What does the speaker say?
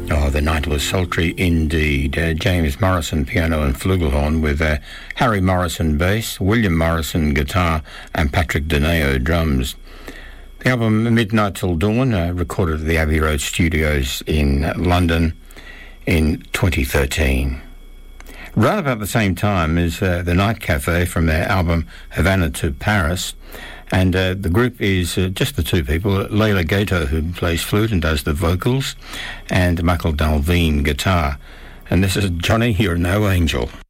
Oh, the night was sultry indeed. James Morrison piano and flugelhorn with Harry Morrison bass, William Morrison guitar and Patrick Dineo drums. The album Midnight Till Dawn, recorded at the Abbey Road Studios in London in 2013. Right about the same time is The Night Cafe from their album Havana to Paris. And the group is just the two people, Leila Gato, who plays flute and does the vocals, and Michael Dalveen guitar. And this is Johnny, You're No Angel.